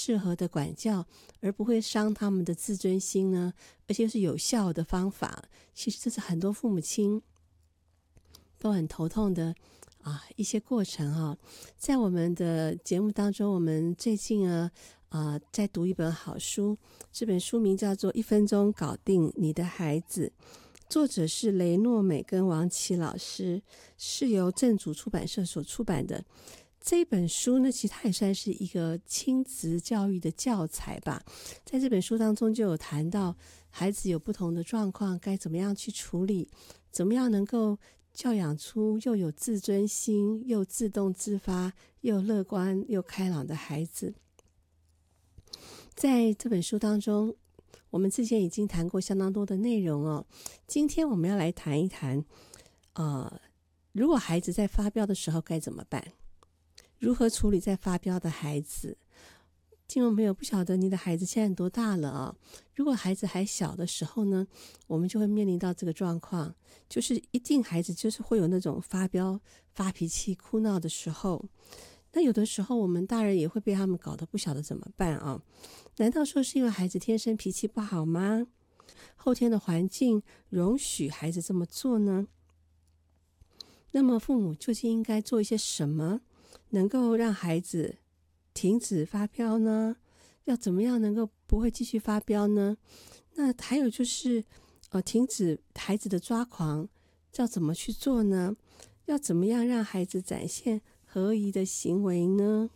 适合的管教，而不会伤他们的自尊心呢？而且是有效的方法。其实这是很多父母亲都很头痛的一些过程在我们的节目当中，我们最近在读一本好书，这本书名叫做《1分钟搞定你的孩子》，作者是雷诺美跟王琦老师，是由正主出版社所出版的。这本书呢，其实它也算是一个亲子教育的教材吧。在这本书当中就有谈到孩子有不同的状况该怎么样去处理，怎么样能够教养出又有自尊心又自动自发又乐观又开朗的孩子。在这本书当中，我们之前已经谈过相当多的内容今天我们要来谈一谈如果孩子在发飙的时候该怎么办，如何处理在发飙的孩子。听众朋友，不晓得你的孩子现在多大了如果孩子还小的时候呢，我们就会面临到这个状况，就是一定孩子就是会有那种发飙发脾气哭闹的时候。那有的时候我们大人也会被他们搞得不晓得怎么办难道说是因为孩子天生脾气不好吗？后天的环境容许孩子这么做呢？那么父母究竟应该做一些什么能够让孩子停止发飙呢？要怎么样能够不会继续发飙呢？那还有就是停止孩子的抓狂要怎么去做呢？要怎么样让孩子展现合宜的行为呢？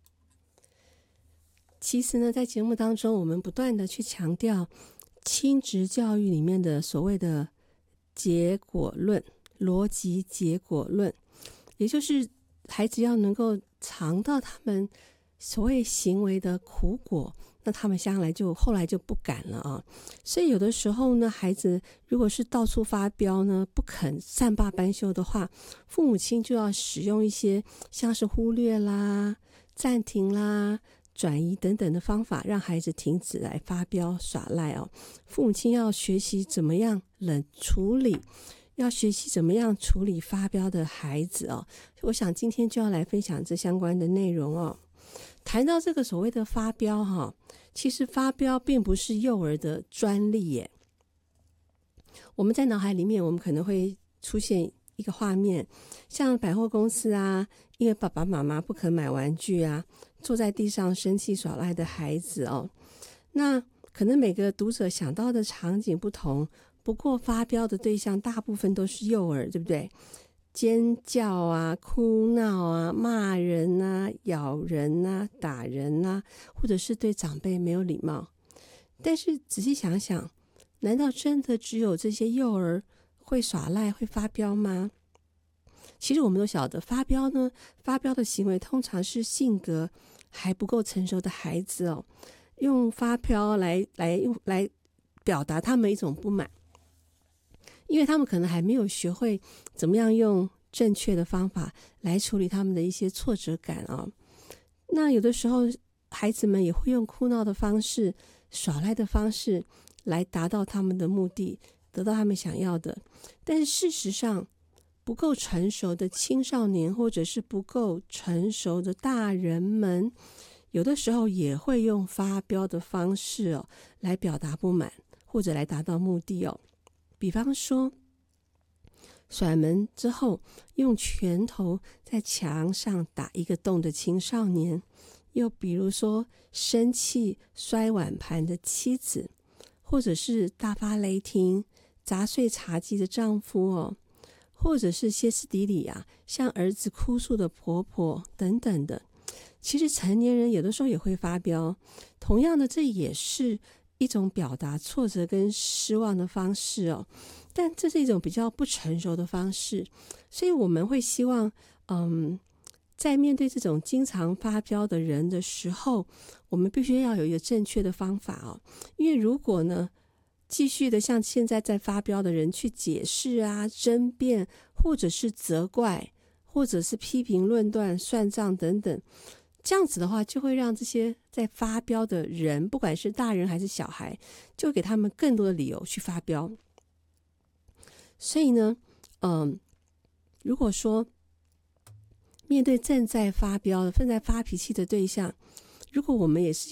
其实呢，在节目当中我们不断的去强调亲职教育里面的所谓的结果论，逻辑结果论，也就是孩子要能够尝到他们所谓行为的苦果，那他们后来就不敢了所以有的时候呢，孩子如果是到处发飙呢，不肯善罢甘休的话，父母亲就要使用一些像是忽略啦、暂停啦、转移等等的方法，让孩子停止来发飙耍赖父母亲要学习怎么样冷处理，要学习怎么样处理发飙的孩子我想今天就要来分享这相关的内容谈到这个所谓的发飙其实发飙并不是幼儿的专利耶。我们在脑海里面我们可能会出现一个画面，像百货公司因为爸爸妈妈不肯买玩具坐在地上生气耍赖的孩子那可能每个读者想到的场景不同，不过发飙的对象大部分都是幼儿，对不对？尖叫哭闹骂人咬人打人或者是对长辈没有礼貌。但是仔细想想，难道真的只有这些幼儿会耍赖会发飙吗？其实我们都晓得，发飙的行为通常是性格还不够成熟的孩子用发飙来表达他们一种不满，因为他们可能还没有学会怎么样用正确的方法来处理他们的一些挫折感那有的时候孩子们也会用哭闹的方式、耍赖的方式来达到他们的目的，得到他们想要的。但是事实上，不够成熟的青少年或者是不够成熟的大人们，有的时候也会用发飙的方式来表达不满，或者来达到目的比方说甩门之后用拳头在墙上打一个洞的青少年，又比如说生气摔碗盘的妻子，或者是大发雷霆砸碎茶几的丈夫或者是歇斯底里向儿子哭诉的婆婆等等的。其实成年人有的时候也会发飙，同样的这也是一种表达挫折跟失望的方式但这是一种比较不成熟的方式。所以我们会希望在面对这种经常发飙的人的时候，我们必须要有一个正确的方法因为如果呢继续的像现在在发飙的人去解释争辩，或者是责怪，或者是批评论断算账等等，这样子的话就会让这些在发飙的人，不管是大人还是小孩，就会给他们更多的理由去发飙。所以呢如果说面对正在发飙的正在发脾气的对象，如果我们也是